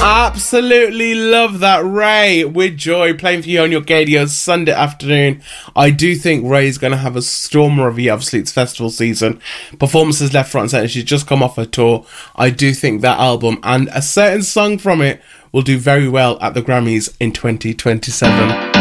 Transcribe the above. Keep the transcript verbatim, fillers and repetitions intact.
Absolutely love that. Ray, with Joy, playing for you on your Gadio Sunday afternoon. I do think Ray's going to have a stormer of a year. Obviously, it's festival season. Performances left, front and centre. She's just come off her tour. I do think that album and a certain song from it will do very well at the Grammys in twenty twenty-seven.